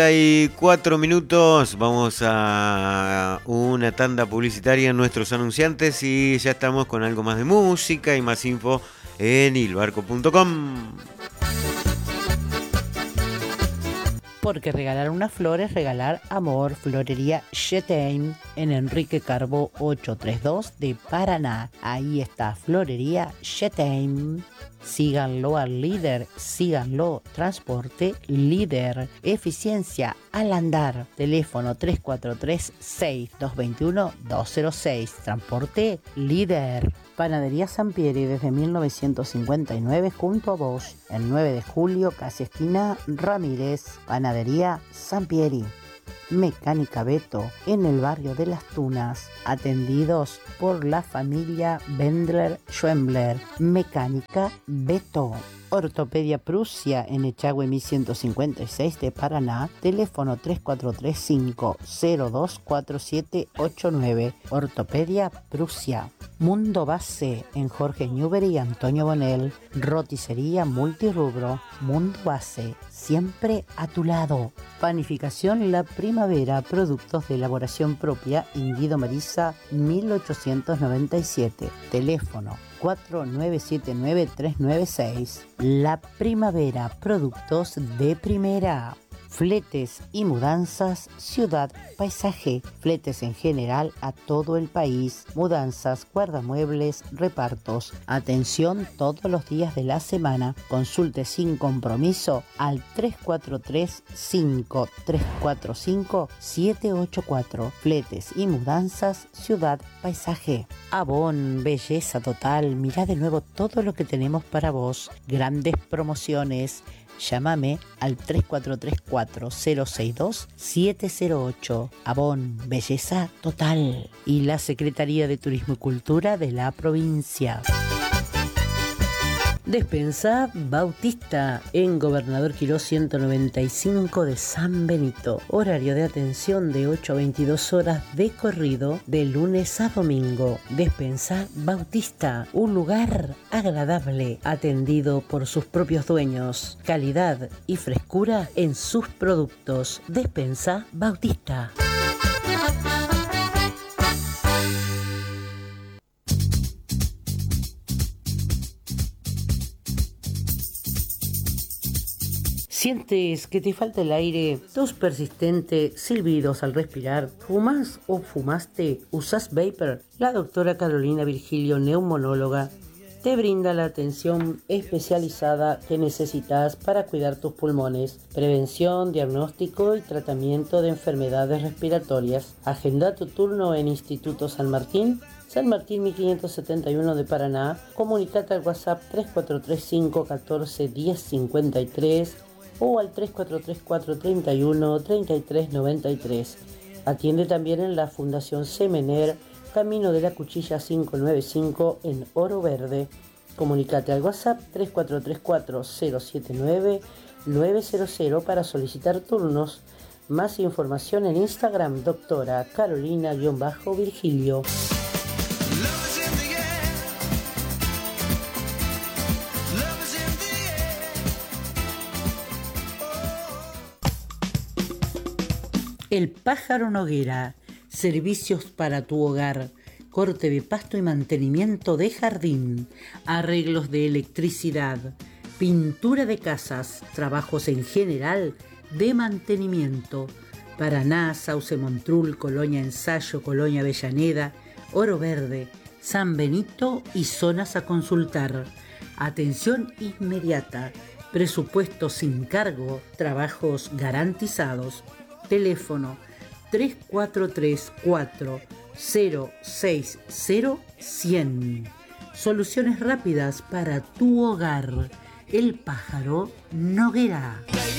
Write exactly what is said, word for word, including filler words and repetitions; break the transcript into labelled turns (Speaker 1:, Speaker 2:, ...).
Speaker 1: Hay cuatro minutos, vamos a una tanda publicitaria en nuestros anunciantes y ya estamos con algo más de música y más info en ilbarco punto com.
Speaker 2: Porque regalar una flor es regalar amor. Florería Chetain en Enrique Carbó ochocientos treinta y dos de Paraná. Ahí está Florería Chetain. Síganlo al líder, síganlo. Transporte líder. Eficiencia al andar. Teléfono tres cuatro tres, seis dos dos uno, dos cero seis. Transporte líder. Panadería Sampieri desde mil novecientos cincuenta y nueve junto a vos. El nueve de julio, casi esquina Ramírez. Panadería Sampieri. Mecánica Beto en el barrio de Las Tunas, atendidos por la familia Bendler-Schwembler. Mecánica Beto. Ortopedia Prusia en Echagüe mil ciento cincuenta y seis de Paraná. Teléfono tres cuatro tres cinco cero dos cuatro siete ocho nueve. Ortopedia Prusia. Mundo Base en Jorge Newbery y Antonio Bonel. Roticería multirrubro. Mundo Base, siempre a tu lado. Panificación La Primavera, productos de elaboración propia, Guido Marisa mil ochocientos noventa y siete. Teléfono cuatro nueve siete nueve tres nueve seis. La Primavera, productos de primera. Fletes y mudanzas Ciudad Paisaje. Fletes en general a todo el país. Mudanzas, guardamuebles, repartos. Atención todos los días de la semana. Consulte sin compromiso al tres cuatro tres, cinco tres cuatro cinco, siete ocho cuatro. Fletes y mudanzas Ciudad Paisaje. Avon, belleza total. Mirá de nuevo todo lo que tenemos para vos. Grandes promociones. Llámame al tres cuatro tres cuatro cero seis dos siete cero ocho. Avon, belleza total. Y la Secretaría de Turismo y Cultura de la provincia. Despensa Bautista en Gobernador Quirós ciento noventa y cinco de San Benito. Horario de atención de ocho a veintidós horas de corrido de lunes a domingo. Despensa Bautista, un lugar agradable, atendido por sus propios dueños. Calidad y frescura en sus productos. Despensa Bautista. ¿Sientes que te falta el aire? ¿Tos persistente? ¿Silbidos al respirar? ¿Fumas o fumaste? ¿Usás vapor? La doctora Carolina Virgilio, neumonóloga, te brinda la atención especializada que necesitas para cuidar tus pulmones. Prevención, diagnóstico y tratamiento de enfermedades respiratorias. Agenda tu turno en Instituto San Martín, San Martín mil quinientos setenta y uno de Paraná. Comunicate al WhatsApp tres cuatro tres cinco uno cuatro uno cero cinco tres o al tres cuatro tres cuatro tres uno tres tres nueve tres. Atiende también en la Fundación Semener, Camino de la Cuchilla quinientos noventa y cinco en Oro Verde. Comunicate al WhatsApp tres cuatro tres cuatro cero siete nueve nueve cero cero para solicitar turnos. Más información en Instagram, doctora Carolina-Virgilio. El Pájaro Noguera, servicios para tu hogar, corte de pasto y mantenimiento de jardín, arreglos de electricidad, pintura de casas, trabajos en general de mantenimiento. Paraná, Sauce Montrul, Colonia Ensayo, Colonia Avellaneda, Oro Verde, San Benito y zonas a consultar. Atención inmediata, presupuesto sin cargo, trabajos garantizados. Teléfono tres cuatro tres cuatro cero seis cero cien. Soluciones rápidas para tu hogar. El Pájaro Noguera.